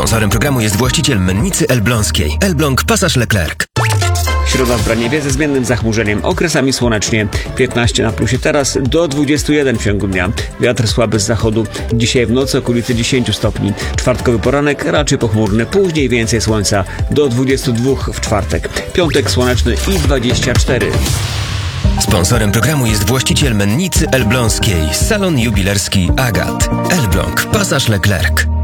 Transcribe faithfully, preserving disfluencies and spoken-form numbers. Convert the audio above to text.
Sponsorem programu jest właściciel mennicy elbląskiej. Elbląg Pasaż Leclerc. Środa w Braniewie ze zmiennym zachmurzeniem, okresami słonecznie. piętnaście na plusie teraz, do dwudziestu jeden w ciągu dnia. Wiatr słaby z zachodu. Dzisiaj w nocy okolice dziesięciu stopni. Czwartkowy poranek raczej pochmurny, później więcej słońca. Do dwudziestu dwóch w czwartek. Piątek słoneczny i dwadzieścia cztery. Sponsorem programu jest właściciel mennicy elbląskiej. Salon jubilerski Agat. Elbląg Pasaż Leclerc.